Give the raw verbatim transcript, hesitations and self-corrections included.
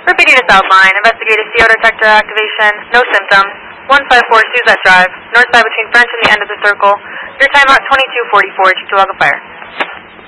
Repeating its outline, investigated C O detector activation, no symptoms, one five four Suzette Drive, north side between French and the end of the circle. Your timeout twenty-two forty-four, Cheektowaga Fire.